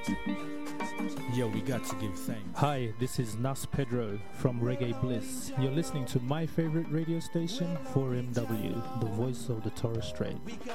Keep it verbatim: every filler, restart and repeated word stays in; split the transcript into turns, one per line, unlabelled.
Yo, we got to give thanks.
Hi, this is Nas Pedro from Reggae Bliss. You're listening to my favorite radio station, four M W, the voice of the Torres Strait.